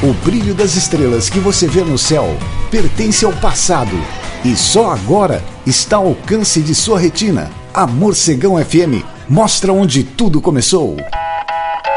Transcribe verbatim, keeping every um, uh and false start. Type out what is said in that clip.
O brilho das estrelas que você vê no céu pertence ao passado e só agora está ao alcance de sua retina. A Morcegão F M mostra onde tudo começou.